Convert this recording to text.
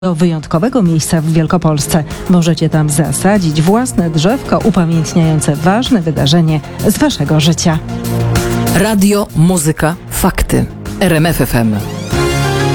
do wyjątkowego miejsca w Wielkopolsce. Możecie tam zasadzić własne drzewko upamiętniające ważne wydarzenie z waszego życia. Radio, muzyka, fakty. RMF FM.